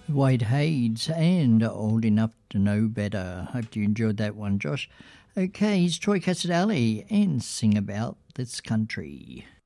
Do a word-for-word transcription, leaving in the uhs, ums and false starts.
Wade Hayes and Old Enough to Know Better. Hope you enjoyed that one, Josh. Okay, here's Troy Cassar-Daley and Sing About This Country.